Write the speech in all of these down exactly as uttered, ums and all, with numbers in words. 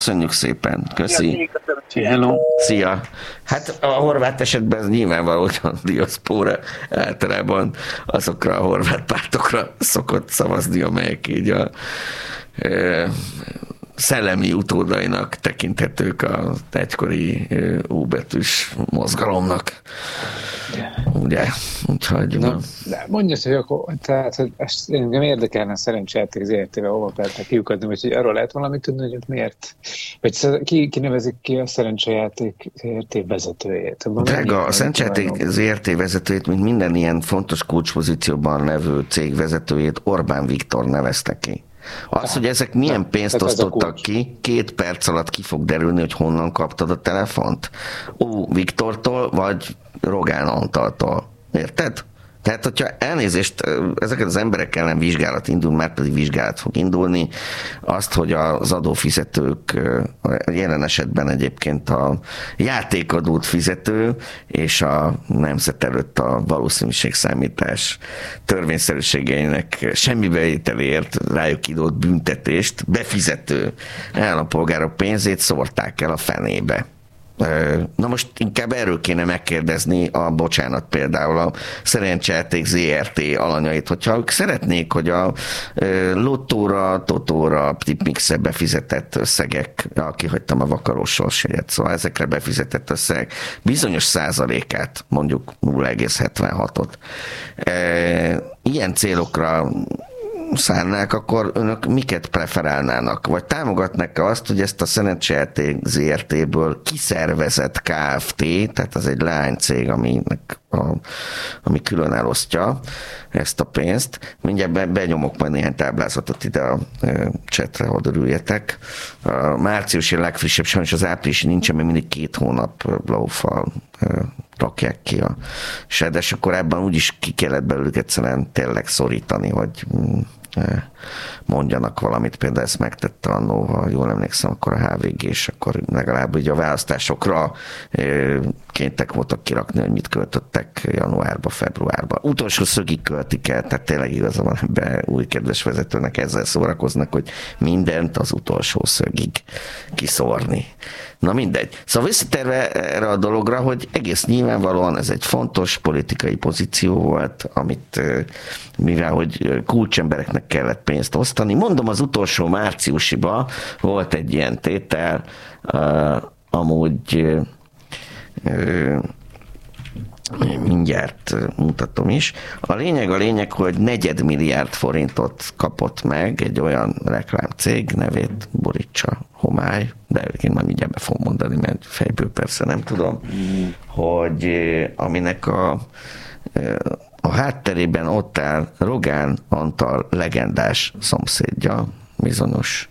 Köszönjük szépen. Köszi. Hello. Szia. Hát a horvát esetben ez nyilvánvaló, hogy a diaszpóra általában azokra a horvát pártokra szokott szavazni, amelyek így a e, szellemi utódainak tekinthetők a egykori óbetűs mozgalomnak. Ugye? Úgyhogy... Na, de mondja, hogy akkor, tehát, hogy ezt engem érdekelne szerencsejáték zé er té-vel hova kellett kiukadni, vagy hogy arról lehet valamit tudni, hogy miért? Vagy ki, ki nevezik ki a szerencsejáték zé er té vezetőjét? Drága, a szerencsejáték zé er té vezetőjét, mint minden ilyen fontos kulcspozícióban levő cég vezetőjét Orbán Viktor nevezte ki. Az, hogy ezek milyen pénzt osztottak ki, két perc alatt ki fog derülni, hogy honnan kaptad a telefont. Ó, Viktortól, vagy Rogán Antaltól. Érted? Tehát, hogyha elnézést, ezeket az emberek ellen vizsgálat indul, már pedig vizsgálat fog indulni, azt, hogy az adófizetők, jelen esetben egyébként a játékadót fizető és a nemzet előtt a valószínűségszámítás törvényszerűségeinek semmibevételért rájuk idott büntetést befizető állampolgárok pénzét szórták el a fenébe. Na most inkább erről kéne megkérdezni a bocsánat például a szerencsejáték zé er té alanyait, hogyha ők szeretnék, hogy a lottóra, totóra, tipmixre befizetett összegek, kihagytam a vakarós sorsjegyet, szóval ezekre befizetett összegek bizonyos százalékát, mondjuk nulla egész hetvenhatot ilyen célokra szállnák, akkor önök miket preferálnának? Vagy támogatnak-e azt, hogy ezt a szerencsejáték zé er té-ből kiszervezett Kft., tehát az egy leánycég, aminek a, ami külön elosztja ezt a pénzt. Mindjárt be, benyomok majd néhány táblázatot ide a e, chatre, ha örüljetek. A márciusi legfrissebb, sajnos az áprilisi nincsen, mert mindig két hónap lófal e, rakják ki a sed, és akkor ebben úgyis ki kellett belőlük egyszerűen tényleg szorítani, hogy mondjanak valamit, például ezt megtette annó, ha jól emlékszem, akkor a há vé gé, és akkor legalább ugye a választásokra kénytek voltak kirakni, hogy mit költöttek januárba, februárba. Utolsó szögig költik el, tehát tényleg igaza van ebben új kedves vezetőnek, ezzel szórakoznak, hogy mindent az utolsó szögig kiszórni. Na mindegy. Szóval visszatérve erre a dologra, hogy egész nyilvánvalóan ez egy fontos politikai pozíció volt, amit mivel, hogy kulcsembereknek kellett pénzt osztani. Mondom, az utolsó márciusiban volt egy ilyen tétel, uh, amúgy uh, mindjárt mutatom is. A lényeg a lényeg, hogy negyedmilliárd forintot kapott meg egy olyan reklámcég, nevét borítsa homály, de én már mindjárt be fogom mondani, mert fejből persze nem tudom, hogy aminek a, a hátterében ott áll Rogán Antal legendás szomszédja, bizonyos,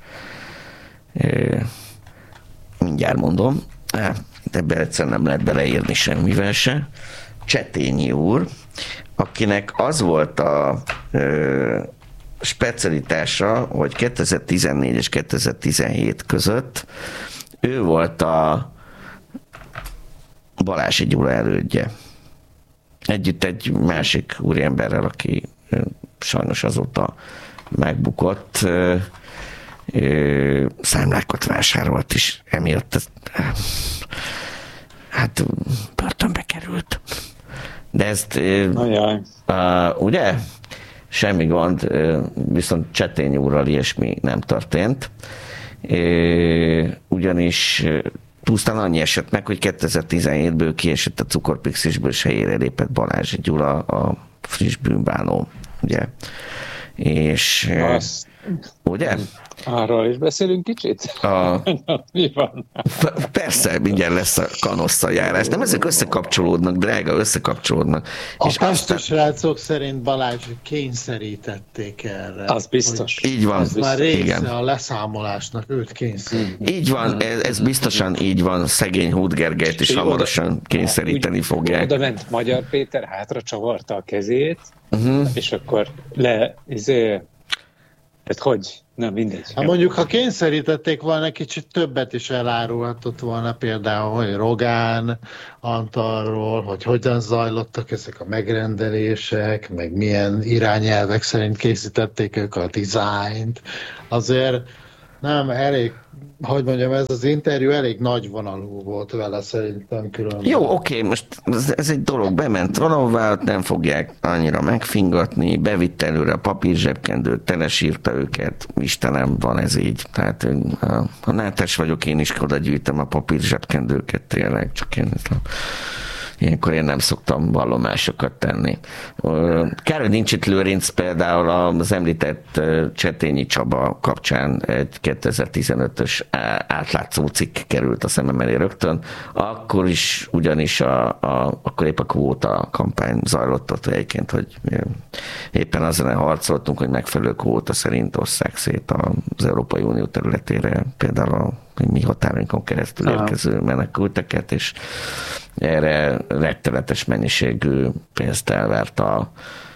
mindjárt mondom, ebbe egyszerűen nem lehet beleírni semmivel se, Csetényi úr, akinek az volt a ö, specialitása, hogy kétezer-tizennégy és kétezer-tizenhét között ő volt a Balázsi Gyula elődje. Együtt egy másik úriemberrel, aki ö, sajnos azóta megbukott, ö, ö, számlákat vásárolt is, emiatt ez, hát börtönbe került. De ezt, uh, ugye? Semmi gond, uh, viszont Csetény úrral ilyesmi nem történt. Uh, ugyanis uh, pusztán annyi esett meg, hogy kétezer-tizenhétből kiesett a cukorpixisből, és helyére lépett Balázsi Gyula, a friss bűnbánó, ugye? És uh, ugye? Arról is beszélünk kicsit? A... Mi van? Persze, mindjárt lesz a kanosszajárás. Nem, ezek összekapcsolódnak, drága, összekapcsolódnak. A és aztán... srácok szerint Balázs kényszerítették erre. Az biztos. Így van. Ez már része igen. a leszámolásnak, őt kényszerítették. Így van, ez, ez biztosan így van. Szegény Hút Gergelyt is hamarosan kényszeríteni úgy, fogják. Oda ment Magyar Péter, hátra csavarta a kezét, uh-huh. és akkor le, izé, tehát hogy? Nem, mindegy. Hát mondjuk, ha kényszerítették volna, kicsit többet is elárulhatott volna, például, hogy Rogán Antalról, hogy hogyan zajlottak ezek a megrendelések, meg milyen irányelvek szerint készítették ők a dizájnt. Azért Nem, elég, hogy mondjam, ez az interjú elég nagy vonalú volt vele szerintem különben. Jó, oké, most ez, ez egy dolog, bement valahová, nem fogják annyira megfingatni, bevitt előre a papírzsebkendőt, telesírta őket, Istenem, van ez így. Tehát ha, ha nátes vagyok, én is oda gyűjtöm a papírzsebkendőket, tényleg, csak én ilyenkor én nem szoktam vallomásokat tenni. Kár, hogy nincs itt Lőrinc, például az említett Csetényi Csaba kapcsán egy kétezer-tizenötös átlátszó cikk került a szemem elé rögtön. Akkor is ugyanis a, a, akkor épp a kvóta kampány zajlott ott egyébként, hogy éppen azon harcoltunk, hogy megfelelő kvóta szerint osszák szét az Európai Unió területére, például a mi határainkon keresztül érkező menekülteket, és erre rettenetes mennyiségű pénzt elvert a...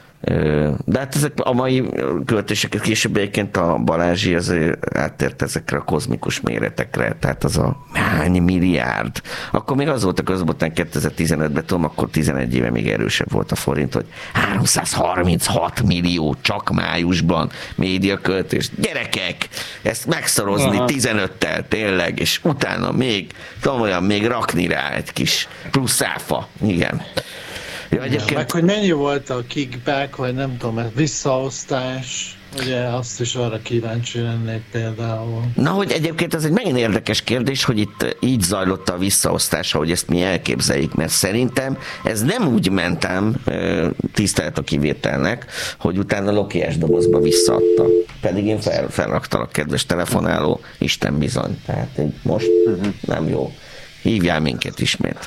De hát ezek a mai költéseket később egyébként a Balázsi azért áttért ezekre a kozmikus méretekre, tehát az a hány milliárd. Akkor még az volt a közbotán kétezer-tizenötben, tudom, akkor tizenegy éve még erősebb volt a forint, hogy háromszázharminchat millió csak májusban médiaköltés. Gyerekek, ezt megszorozni Aha. tizenöttel tényleg, és utána még, tudom olyan, még rakni rá egy kis plusz áfa. Igen. Ja, egyébként... Meg hogy mennyi volt a kickback, vagy nem tudom, ez visszaosztás, ugye azt is arra kíváncsi lennék például. Na, hogy egyébként ez egy megint érdekes kérdés, hogy itt így zajlott a visszaosztás, hogy ezt mi elképzeljük, mert szerintem ez nem úgy mentem, tisztelt a kivételnek, hogy utána Lokiás dobozba visszaadta. Pedig én fel, felraktalak, kedves telefonáló, Isten bizony. Tehát most uh-huh. nem jó. Hívjál minket ismét.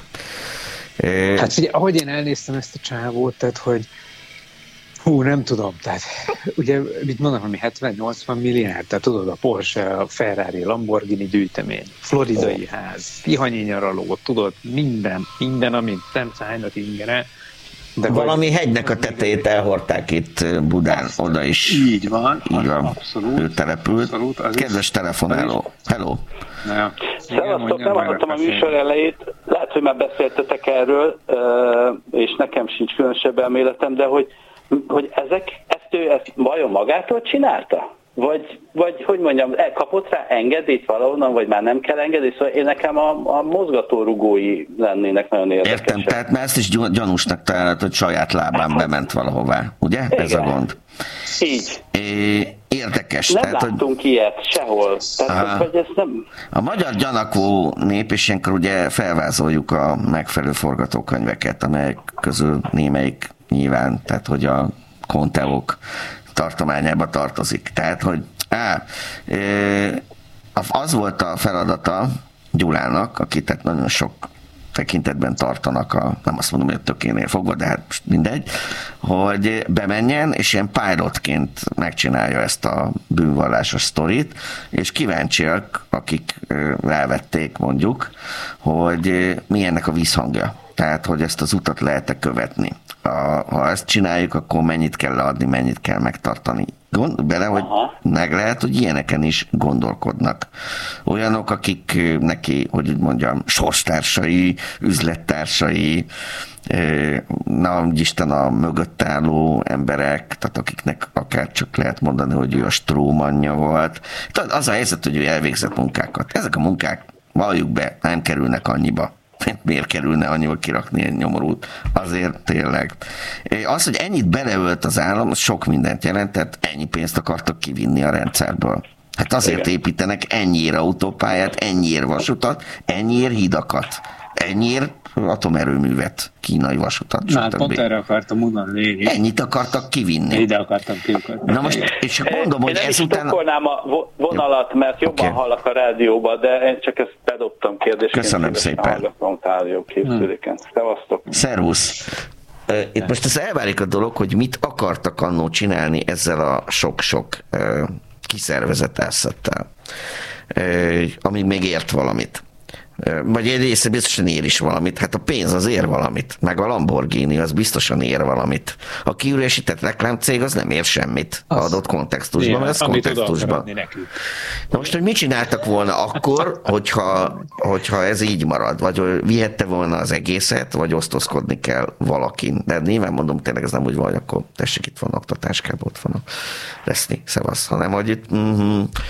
Hát figyelj, ahogy én elnéztem ezt a csávót, tehát hogy hú, nem tudom, tehát ugye mit mondanak, hogy hetven-nyolcvan milliárd, tehát tudod, a Porsche, a Ferrari, Lamborghini gyűjtemény, floridai oh. ház, tihanyi nyaraló, tudod, minden, minden, amit nem szállnak ingere. De valami vagy, hegynek a tetejét elhordták itt Budán, abszolút. Oda is. Így van, így van. Abszolút. Ő települt. Abszolút, Kedves telefonáló. Hello. Ja. Szevasztok, nem hallottam a műsor elejét, lehet, hogy már beszéltetek erről, és nekem sincs különösebb elméletem, de hogy, hogy ezek, ezt ő ezt vajon magától csinálta? Vagy, vagy hogy mondjam, kapott rá engedélyt valahonnan, vagy már nem kell engedély? Szóval én nekem a, a mozgatórugói lennének nagyon érdekesek. Értem, tehát már ezt is gyanúsnak találod, hogy saját lábán hát, bement valahová, ugye? Igen. Ez a gond. Így. É, érdekes. Nem tehát, láttunk hogy... ilyet sehol. Tehát, hogy ez nem... A magyar gyanakvó nép, és ilyenkor ugye felvázoljuk a megfelelő forgatókönyveket, amelyek közül némelyik nyilván, tehát hogy a konteók tartományába tartozik. Tehát, hogy á, az volt a feladata Gyulának, aki tehát nagyon sok tekintetben tartanak, a, nem azt mondom, hogy a tökénél fogva, de hát mindegy, hogy bemenjen, és ilyen pilotként megcsinálja ezt a bűnvallásos sztorit, és kíváncsiak, akik rávették mondjuk, hogy mi ennek a visszhangja. Tehát, hogy ezt az utat lehet-e követni. A, ha ezt csináljuk, akkor mennyit kell leadni, mennyit kell megtartani. Gond, bele, hogy meg lehet, hogy ilyeneken is gondolkodnak. Olyanok, akik neki, hogy úgy mondjam, sorstársai, üzlettársai, na, Isten a mögött álló emberek, tehát akiknek akár csak lehet mondani, hogy ő a strómanja volt. Tehát az a helyzet, hogy ő elvégzett munkákat. Ezek a munkák, valljuk be, nem kerülnek annyiba. Miért kerülne annyiba kirakni egy nyomorút? Azért tényleg. Az, hogy ennyit beleölt az állam, az sok mindent jelent, tehát ennyi pénzt akartak kivinni a rendszerből. Hát azért igen. építenek ennyiért autópályát, ennyiért vasutat, ennyiért hidakat, ennyiért atomerőművet, kínai vasutat. Na, hát pont erre akartam mondani. Ennyit akartak kivinni. Ide akartam kivinni. Na most, és mondom, hogy ezután... Én nem is a vonalat, mert jobban okay. hallak a rádióba, de én csak ezt bedobtam kérdésként. Köszönöm szépen. Hallgatom rádióképződéken. Szevasztok. Szervusz. Itt most ez elválik a dolog, hogy mit akartak annó csinálni ezzel a sok-sok kiszervezett asszettel, amíg még ért valamit. Vagy egy része biztosan ér is valamit. Hát a pénz az ér valamit. Meg a Lamborghini az biztosan ér valamit. A kiüresített reklámcég az nem ér semmit az adott kontextusban, igen, mert ez kontextusban. Na most, hogy mit csináltak volna akkor, hogyha, hogyha ez így marad? Vagy vihette volna az egészet, vagy osztozkodni kell valakin. De nyilván mondom, tényleg ez nem úgy van, akkor tessék, itt van oktatáskában, ott van a reszni, szevasz, hanem hogy itt mm-hmm,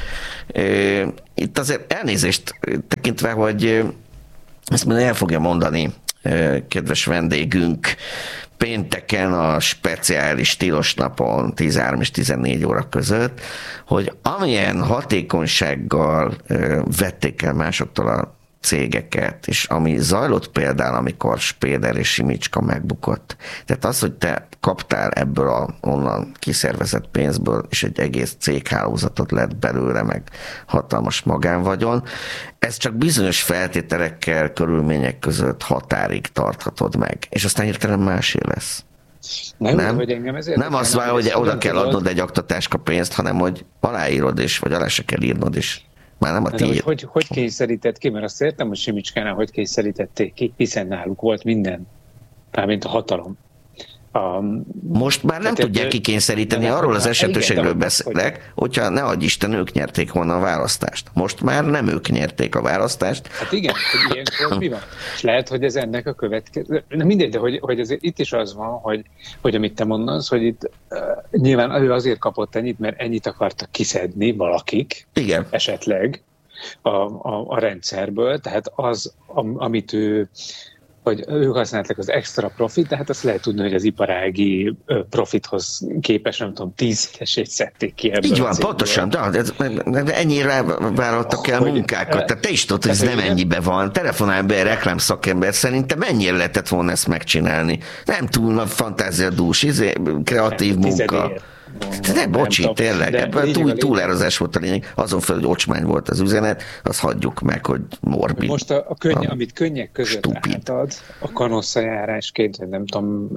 Itt azért elnézést tekintve, hogy ezt majd el fogja mondani kedves vendégünk pénteken a speciális tilos napon tizenhárom és tizennégy óra között, hogy amilyen hatékonysággal vették el másoktól a cégeket, és ami zajlott például, amikor Spéder és Simicska megbukott. Tehát az, hogy te kaptál ebből a onnan kiszervezett pénzből, és egy egész céghálózatot lett belőle, meg hatalmas magánvagyon, ez csak bizonyos feltételekkel, körülmények között határig tarthatod meg, és aztán hirtelen másé lesz. Nem, nem, hogy engem ezért nem azt vár, hogy oda kell adnod egy aktatáska pénzt, hanem hogy aláírod is, vagy alá se kell írnod is. Már nem a tiéd. Hogy, hogy, hogy kényszerített ki, mert azt értem, hogy Simicskánál hogy kényszerítették ki, hiszen náluk volt minden, mármint a hatalom. A, Most már nem tudják kikényszeríteni, arról az esetőségről beszélek, hogy... hogyha ne adj Isten, ők nyerték volna a választást. Most már nem ők nyerték a választást. Hát igen, hogy ilyenkor mi van? És lehet, hogy ez ennek a következő... Na mindegy, de hogy, hogy azért itt is az van, hogy, hogy amit te mondasz, hogy itt uh, nyilván ő azért kapott ennyit, mert ennyit akartak kiszedni valakik, igen. esetleg a, a, a rendszerből, tehát az, am, amit ő hogy ők használták az extra profit, tehát azt lehet tudni, hogy az iparági profithoz képes, nem tudom, tízesét szedték ki ebből. Így van, pontosan, de, de, de ennyire vállaltak el munkákat. Tehát te is tudod, hogy ez nem ennyibe van. Telefonálj be reklám szakember, szerintem mennyire lehetett volna ezt megcsinálni. Nem túl nagy fantáziadús, izé, kreatív nem, munka. De bocsi, tényleg, ebből túl, túlározás volt a lényeg. Azon fel, hogy ocsmány volt az üzenet, azt hagyjuk meg, hogy morbid. Most a, a könny, a, amit könnyek között stupid. Átad, a kanosszajárásként, nem tudom,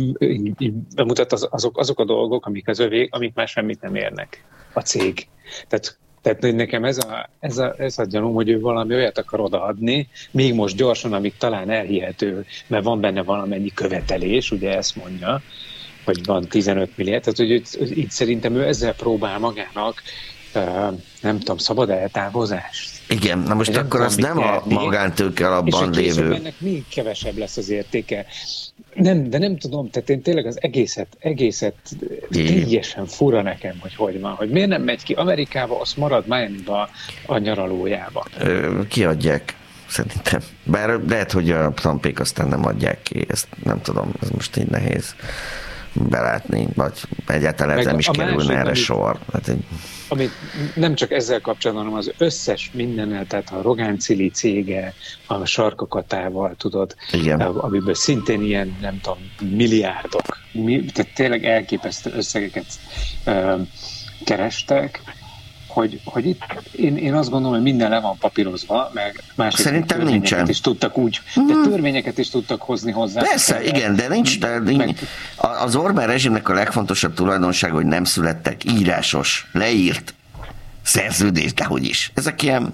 bemutat az, azok, azok a dolgok, amik az övék, amik már semmit nem érnek. A cég. Tehát Tehát nekem ez a, ez, a, ez a gyanúm, hogy ő valami olyat akar odaadni, még most gyorsan, amíg talán elhihető, mert van benne valamennyi követelés, ugye ezt mondja, hogy van tizenöt milliárd, tehát hogy itt, itt szerintem ő ezzel próbál magának, uh, nem tudom, szabad eltávozást. Igen, na most akkor az nem a magántőke alapban lévő. És a ennek még kevesebb lesz az értéke. Nem, de nem tudom, tehát én tényleg az egészet, egészet teljesen fura nekem, hogy hogy van, hogy miért nem megy ki Amerikába, az marad Miami-ba a nyaralójába. Ö, kiadják, szerintem. Bár lehet, hogy a Trumpék aztán nem adják ki, ezt nem tudom, ez most így nehéz belátni, vagy egyáltalán meg nem is kerülne másik, erre amit, sor. Hát egy... Amit nem csak ezzel kapcsolatban, hanem az összes mindennel, tehát a Rogán Cili cége, a Sarkakatával, tudod, igen. amiből szintén ilyen, nem tudom, milliárdok, mi, tehát tényleg elképesztő összegeket uh, kerestek, hogy, hogy itt én, én azt gondolom, hogy minden le van papírozva, meg másik szerintem nincsen. is tudtak úgy, de törvényeket is tudtak hozni hozzá. Persze, igen, de nincs, de nincs. Az Orbán rezsimnek a legfontosabb tulajdonsága, hogy nem születtek írásos, leírt szerződés, de hogy is. Ezek ilyen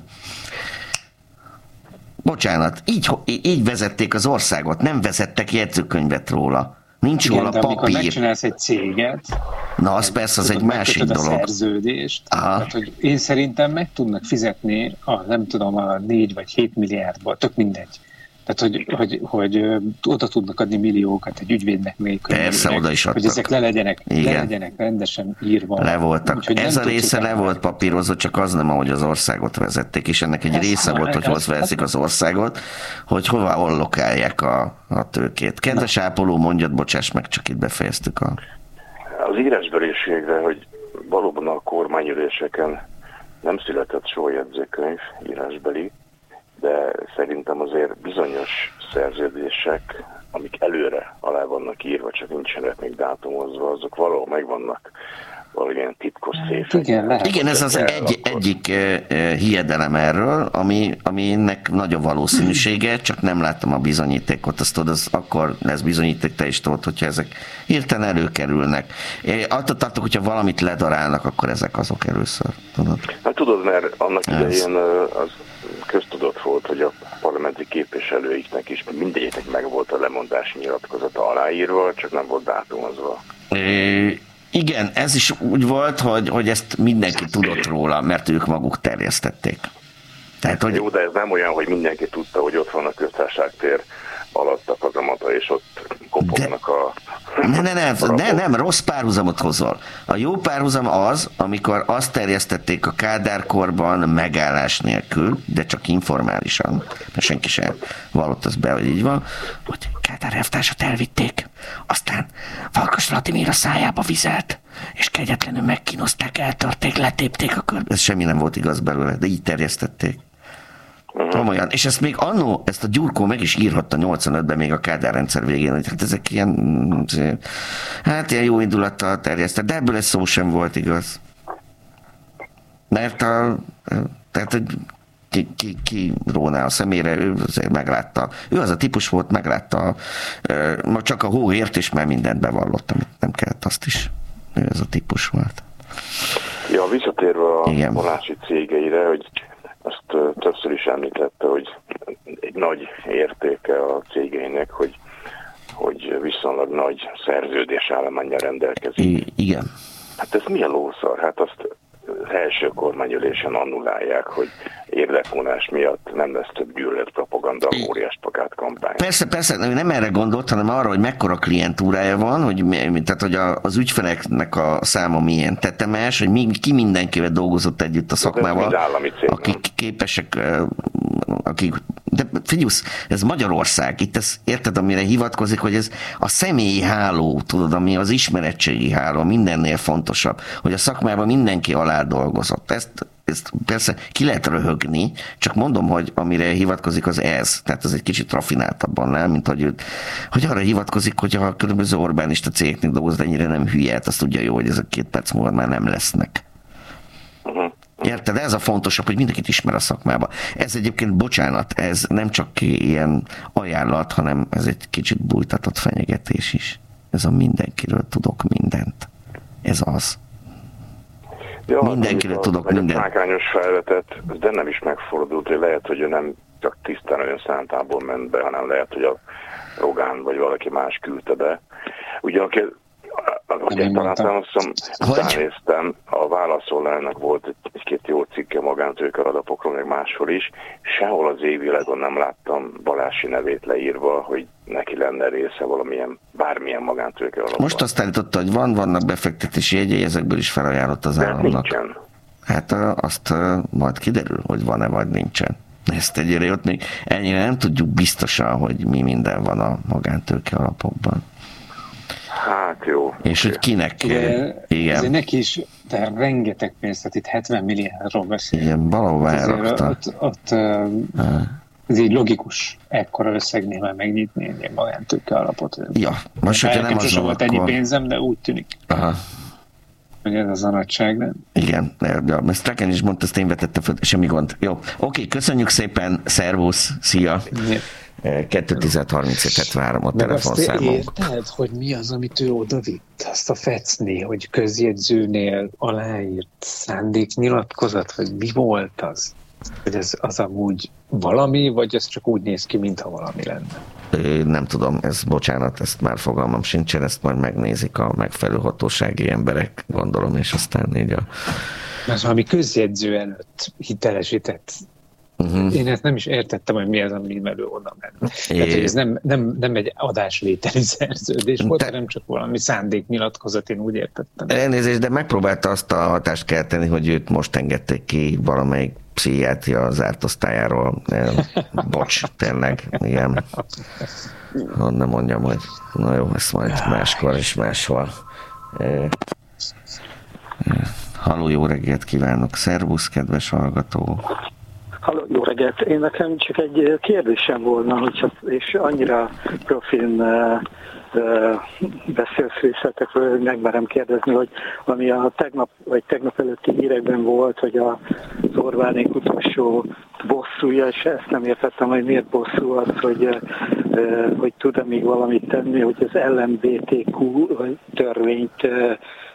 bocsánat, így, így vezették az országot, nem vezettek jegyzőkönyvet róla. Nincs igen, róla de papír. amikor megcsinálsz egy céget, na, az persze, az egy másik dolog. A szerződést, tehát, hogy én szerintem meg tudnak fizetni a, nem tudom, a négy vagy hét milliárdból, tök mindegy. Tehát, hogy, hogy, hogy oda tudnak adni milliókat egy ügyvédnek nélkül. Persze, oda is adtak. Hogy ezek le legyenek, le legyenek rendesen írva. Le voltak. Úgy, ez a része le volt papírozva, csak az nem, ahogy az országot vezették, és ennek egy ez része volt, hogy hol veszik az országot, hogy hova allokálják a, a tőkét. Kedves ápoló, mondjad, bocsáss meg, csak itt befejeztük a... Az írásbeliségre, hogy valóban a kormányüléseken nem született soha jegyzőkönyv írásbeli, de szerintem azért bizonyos szerződések, amik előre alá vannak írva, csak nincsenek még dátumozva, azok valahol megvannak valamilyen titkos szépen. Igen, Igen, ez az egy, egyik uh, hiedelem erről, ami, aminek nagy a valószínűsége, csak nem láttam a bizonyítékot, azt tudod, az akkor lesz bizonyíték, te is tudod, hogyha ezek hirtelen előkerülnek. Attól tartok, hogyha valamit ledarálnak, akkor ezek azok először, tudod? Hát tudod, mert annak ez... idején az köztudott volt, hogy a parlamenti képviselőiknek is mindegyiknek meg volt a lemondási nyilatkozata aláírva, csak nem volt dátumozva. É, igen, ez is úgy volt, hogy, hogy ezt mindenki tudott róla, mert ők maguk terjesztették. Tehát, hogy... Jó, de ez nem olyan, hogy mindenki tudta, hogy ott van a Köztársaság tér alatt a kazamata, és ott kopognak a... Ne, ne, ne, ne, nem, rossz párhuzamot hozol. A jó párhuzam az, amikor azt terjesztették a Kádár-korban megállás nélkül, de csak informálisan, mert senki sem vallott az be, hogy így van, hogy Kádár elvtársat elvitték, aztán Farkas Vladimir a szájába vizelt, és kegyetlenül megkínozták, eltörték, letépték a körbe. Ez semmi nem volt igaz belőle, de így terjesztették. Komolyan. És ezt még annó, ezt a Gyurkó meg is írhatta nyolcvanötben még a Kádár rendszer végén, hogy hát ezek ilyen, hát ilyen jó indulattal terjesztett, de ebből egy szó sem volt igaz. Mert a, tehát, hogy ki, ki, ki róná a szemére, ő azért meglátta. Ő az a típus volt, meglátta, ma csak a hóért, és már mindent bevallott, amit nem kellett, azt is. Ő az a típus volt. Ja, visszatérve a vonási cégeire, hogy azt többször is említette, hogy egy nagy értéke a cégeinek, hogy, hogy viszonylag nagy szerződésállománnyal rendelkezik. I- igen. Hát ez milyen lószar? Hát azt első kormányülésen annulálják, hogy érdekvonás miatt nem lesz több gyűlöletpropaganda, óriás plakát kampány. Persze, persze, nem erre gondolt, hanem arra, hogy mekkora klientúrája van, hogy, tehát, hogy a, az ügyfeleknek a száma milyen tetemes, hogy mi, ki mindenkivel dolgozott együtt a szakmával, akik képesek, akik, de figyelsz, ez Magyarország, itt ez, érted, amire hivatkozik, hogy ez a személyi háló, tudod, ami az ismeretségi háló, mindennél fontosabb, hogy a szakmában mindenki alá dolgozott. Ezt, ezt persze ki lehet röhögni, csak mondom, hogy amire hivatkozik az ez, tehát ez egy kicsit rafináltabban, nem, mint hogy, őt, hogy arra hivatkozik, hogy a különböző Orbánista cégeknek dolgozott, ennyire nem hülye, hát azt tudja jó, hogy ezek két perc múlva már nem lesznek. Uh-huh. Érted? Ez a fontosabb, hogy mindenkit ismer a szakmába. Ez egyébként, bocsánat, ez nem csak ilyen ajánlat, hanem ez egy kicsit bújtatott fenyegetés is. Ez a mindenkiről tudok mindent. Ez az. Ja, mindenkiről tudok mindent. Mákányos felvetett, de nem is megfordult, hogy lehet, hogy ő nem csak tisztán olyan szántából ment be, hanem lehet, hogy a Rogán vagy valaki más küldte be. Ugyanakkor ahogy én találtam, azt néztem, a válaszolásnak volt egy-két jó cikke magántőke alapokról, meg máshol is. Sehol az évvilágon nem láttam Balási nevét leírva, hogy neki lenne része valamilyen, bármilyen magántőke alapban. Most azt állította, hogy van, vannak befektetési jegyei, ezekből is felajánlott az de államnak. Nincsen. Hát azt majd kiderül, hogy van-e vagy nincsen. Ezt egyre ott még ennyire nem tudjuk biztosan, hogy mi minden van a magántőke alapokban. Hát jó. És hogy kinek? Igen. igen. Azért neki is, de rengeteg pénzt, tehát itt hetven milliárdról beszél. Igen, valahol elrakta. Ott, ott uh, ez így logikus, ekkora összegnél már megnyitni egy magántőke alapot. Ja, most hogyha nem az volt ennyi pénzem, de úgy tűnik. Aha. Hogy ez az a nagyság, nem? Igen, de ezt Treken is mondta, ezt én vetettem föl, semmi gond. Jó, oké, köszönjük szépen, szervusz, szia! Igen. kettő tíz harmincöt várom a telefonszámunk. Érted, hogy mi az, amit ő odavitt? Azt a fecni, hogy közjegyzőnél aláírt szándéknyilatkozat, vagy mi volt az? Hogy ez az amúgy valami, vagy ez csak úgy néz ki, mintha valami lenne? É, nem tudom, ez bocsánat, ezt már fogalmam sincsen, ezt majd megnézik a megfelelő hatósági emberek, gondolom, és aztán így a... Ez valami közjegyző előtt hitelesített. Uh-huh. Én ezt nem is értettem, hogy mi az, ami merő oda ment. É... Tehát, hogy ez nem, nem, nem egy adásvételi szerződés volt, Te... hanem csak valami szándéknyilatkozat, én úgy értettem. Elnézést, de megpróbálta azt a hatást kelteni, hogy őt most engedték ki valamelyik pszichiátria zárt osztályáról. Bocs, tényleg, igen. Nem mondjam, hogy na jó, ezt majd máskor és máshol. Halló, jó reggelt kívánok! Szervusz, kedves hallgató! Halló, jó reggelt! Én nekem csak egy kérdésem volna, hogyha, és annyira profin uh, uh, beszélsz részletekről, hogy megmerem kérdezni, hogy ami a tegnap, vagy tegnap előtti hírekben volt, hogy az Orbánék utolsó bosszúja, és ezt nem értettem, hogy miért bosszú az, hogy, uh, hogy tud-e még valamit tenni, hogy az el em bé té kú törvényt uh,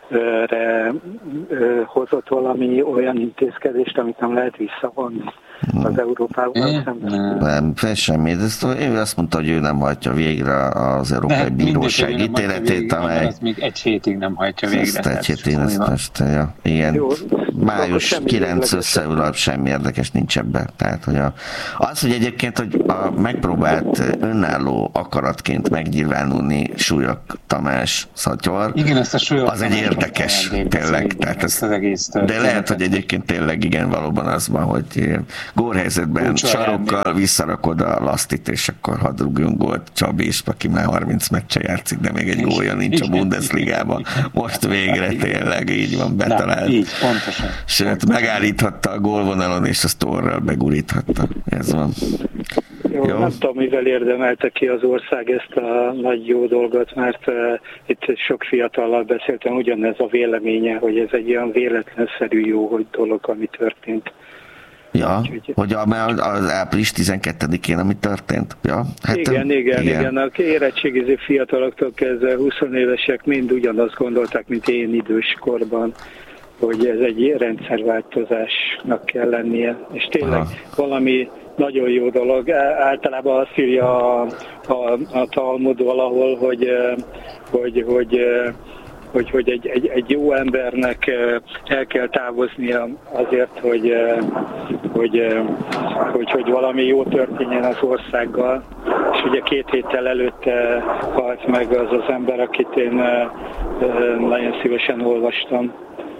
hozott valami olyan intézkedést, amit nem lehet visszavonni az Európával szemben. Nem, semmi. Ő azt mondta, hogy ő nem hajtja végre az Európai nem, Bíróság ítéletét, amely... Az még egy hétig nem hajtja végre. Ezt egy hétig, ezt most, ja, igen. Jó, május kilenc összeülap, semmi érdekes nincs ebben. Tehát, hogy a, az, hogy egyébként, hogy a megpróbált önálló akaratként megnyilvánulni Súlyog Tamás Szatyor, igen, ezt a Súlyog az egy érdekes, tényleg. Tehát ez, de lehet, hogy egyébként tényleg igen, valóban az van, hogy górhelyzetben sarokkal visszarakod a lasztit, és akkor hadd rúgjunk gólt Csabi is, aki már harminc meccse játszik, de még egy gólja nincs a Bundesligában. Most végre tényleg így van, betalált. Na, így, pontosan. Sőt, megállíthatta a gólvonalon, és a sztorral beguríthatta. Ez van. Jó, jó, nem tudom, mivel érdemelte ki az ország ezt a nagy jó dolgot, mert uh, itt sok fiatallal beszéltem, ugyanez a véleménye, hogy ez egy olyan véletlenszerű jó hogy dolog, ami történt. Ja, Úgyhogy, hogy az április tizenkettedikén, ami történt. Ja, hát igen, igen, igen, igen. A érettségiző fiataloktól kezdve húsz évesek mind ugyanazt gondolták, mint én időskorban, hogy ez egy rendszerváltozásnak kell lennie. És tényleg Aha. valami nagyon jó dolog. Általában azt írja a, a, a Talmud valahol, hogy, hogy, hogy hogy, hogy egy, egy, egy jó embernek el kell távoznia azért, hogy, hogy, hogy, hogy valami jó történjen az országgal. És ugye két héttel előtte halt meg az az ember, akit én nagyon szívesen olvastam.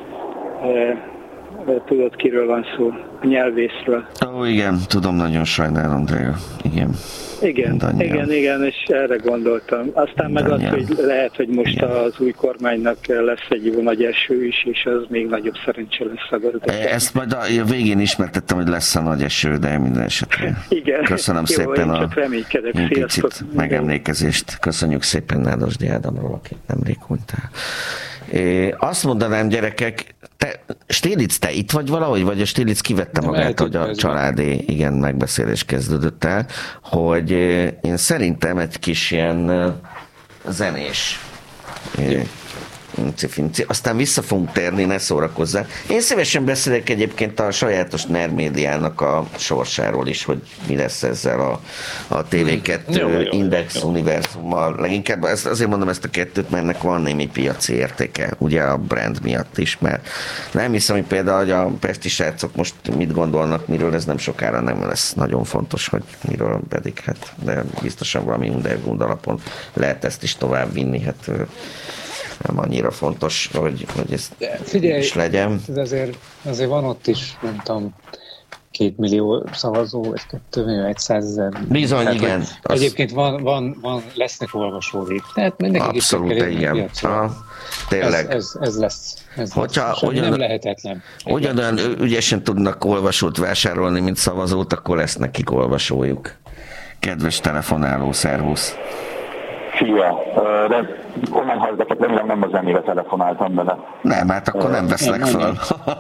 Tudod, kiről van szó? A nyelvészről. Ó, igen, tudom, nagyon sajnálom, Andrea. Igen. Igen, igen, igen, és erre gondoltam. Aztán meg az, hogy lehet, hogy most igen. az új kormánynak lesz egy jó nagy eső is, és az még nagyobb szerencse lesz a gazdaság. Ezt majd a végén ismertettem, hogy lesz a nagy eső, de minden esetre. Igen. Köszönöm jó, szépen a implicit megemlékezést. Köszönjük szépen Nádasdy Ádámról, akit nemrég hunytál. É, azt mondanám, gyerekek, te, Stélitz, te itt vagy valahogy, vagy a Stélitz kivette magát, hogy a családi igen, megbeszélés kezdődött el, hogy én szerintem egy kis ilyen zenés finci, aztán vissza fogunk térni, ne szórakozzál. Én szívesen beszélek egyébként a sajátos NER médiának a sorsáról is, hogy mi lesz ezzel a, a té vé kettő Index univerzummal. Leginkább ezt, azért mondom ezt a kettőt, mert ennek van némi piaci értéke, ugye a brand miatt is, mert nem hiszem, hogy például hogy a pesti srácok most mit gondolnak, miről ez nem sokára nem lesz nagyon fontos, hogy miről pedig, hát, de biztosan valami underground alapon lehet ezt is tovább vinni, hát nem annyira fontos, hogy, hogy ez figyelj, is legyen. Ez azért, azért van ott is, nem tudom, két millió szavazó, vagy kettő millió, egy százezer. Bizony, hát, igen. Az... Egyébként van, van, van, lesznek olvasóik. Tehát mindenki abszolút, igen. Ha, tényleg. Ez, ez, ez lesz. Ez Hogyha lesz. Ugyan, nem lehetetlen. Ugyanolyan ügyesen tudnak olvasót vásárolni, mint szavazót, akkor lesz nekik olvasójuk. Kedves telefonáló, szervusz! Szia, de onnan hallgatok, remélem nem a zenére telefonáltam bele. Nem, hát akkor nem veszlek föl.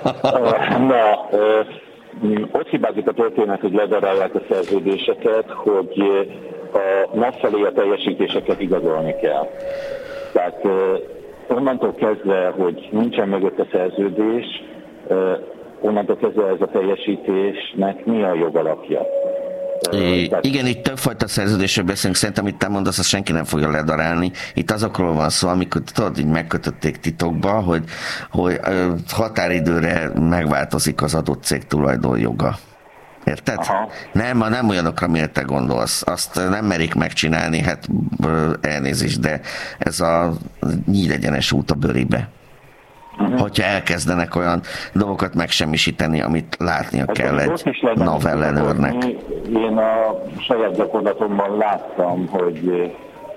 Na, ott hibázik a történet, hogy ledarálják a szerződéseket, hogy a nap felé a teljesítéseket igazolni kell. Tehát onnantól kezdve, hogy nincsen mögött a szerződés, onnantól kezdve ez a teljesítésnek mi a jogalapja? É, igen, itt többfajta szerződésről beszélünk, szerintem itt te mondasz, azt senki nem fogja ledarálni. Itt azokról van szó, amikor tudod, így megkötötték titokba, hogy, hogy határidőre megváltozik az adott cég tulajdonjoga. Érted? Aha. Nem, nem olyanokra, amire te gondolsz. Azt nem merik megcsinálni, hát elnézést, de ez a nyílegyenes út a bőribe. Uh-huh. Hogyha elkezdenek olyan dolgokat megsemmisíteni, amit látnia hát kell egy NAV ellenőrnek. Én a saját gyakorlatomban láttam, hogy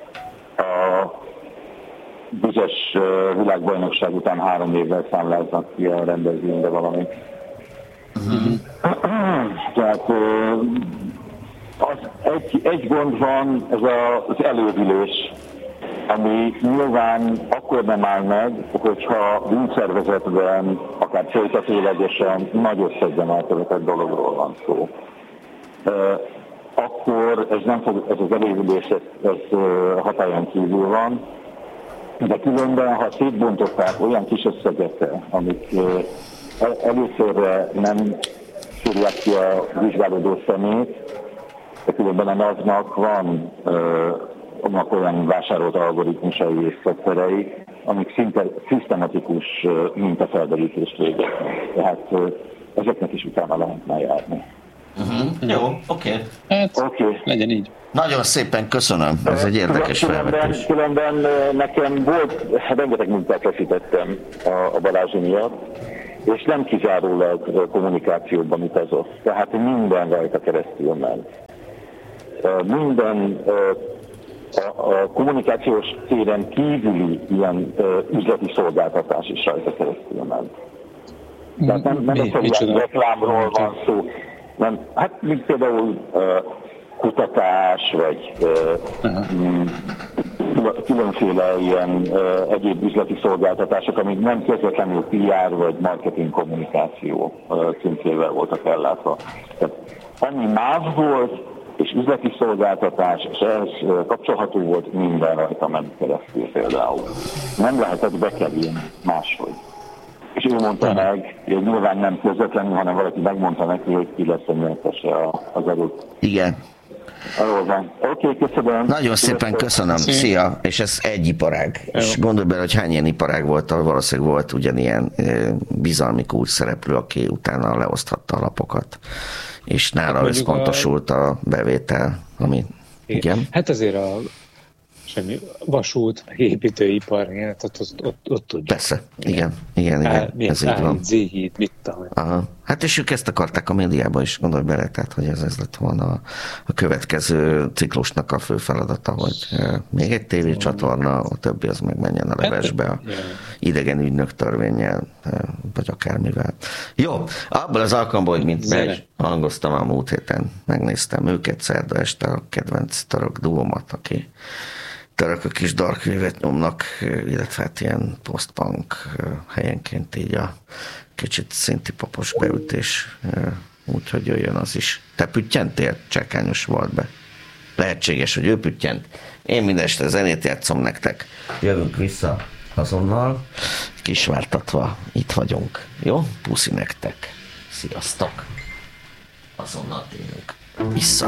a bizonyos világbajnokság után három évvel számláznak ki a rendezvényre valamit. Uh-huh. Tehát az egy, egy gond van, ez az elővülés, ami nyilván akkor nem áll meg, hogyha bűnszervezetben, akár folytatólagosan nagy összegben elkövetett dologról van szó. Akkor ez, nem fog, ez az elévülés ez, ez hatályon kívül van, De különben, ha szétbontották olyan kis összegekre, amik el, előszörre nem szűrják ki a vizsgálódó szemét, de különben a NAV-nak van annak olyan vásárolt algoritmusai és szoftverei, amik szinte szisztematikus mintafelderítést végeznek. Tehát ezeknek is utána lehetne járni. Uh-huh. Jó, oké. Okay. Hát, okay. Legyen így. Nagyon szépen köszönöm, ez egy érdekes felvetés. Különben nekem volt, rengeteg munkát veszítettem a Balázsi miatt, és nem kizárólag kommunikációban utazott. Tehát minden rajta keresztül ment. Minden a, a kommunikációs téren kívüli ilyen üzleti szolgáltatás is rajta keresztül ment. Tehát nem, nem egyszerűen reklámról van szó. Nem, hát mint például uh, kutatás, vagy uh, különféle ilyen uh, egyéb üzleti szolgáltatások, amik nem közvetlenül pé er vagy marketing kommunikáció uh, címkével voltak ellátva. Tehát ami más volt, és üzleti szolgáltatás, és ehhez uh, kapcsolható volt, minden rajta ment keresztül például. Nem lehetett bekerülni máshogy. És ő mondta uh-huh. meg, hogy nyilván nem közvetlenül, hanem valaki megmondta neki, hogy ki lesz a nyertese az adott. Igen. Arról van. Oké, okay, köszönöm. Nagyon szépen köszönöm. Szia. Szia. És ez egy iparág. Jó. És gondolj bele, hogy hány ilyen iparág volt, valószínűleg volt ugyanilyen bizalmi kulcs szereplő, aki utána leoszthatta a lapokat. És nála hát összpontosult a... a bevétel, ami... Igen. igen. Hát azért a semmi vasút, építőipar, igen, ott, ott, ott, ott tudjuk. Persze, igen, igen, igen, Á, ez így van. Z-híd, mit tudom. Aha. Hát és ők ezt akarták a médiában is, gondolj bele, tehát hogy ez, ez lett volna a, a következő ciklusnak a fő feladata, hogy e, még egy tévécsatorna, a többi az meg menjen a levesbe a idegen ügynök törvénnyel, e, vagy akármivel. Jó, abból az alkalomból, hogy mint megy, hangoztam a múlt héten, megnéztem őket szerda este, a kedvenc török duómat, aki törökök kis darkvévet nyomnak, illetve hát ilyen post-punk helyenként így a kicsit szintipopos beütés, úgyhogy jöjjön az is. Te püttyentél? Csekányos volt be. Lehetséges, hogy ő püttyent. Én mindeste zenét játszom nektek. Jövünk vissza azonnal. Kisvártatva itt vagyunk. Jó? Puszi nektek. Sziasztok. Azonnal tényleg. Vissza.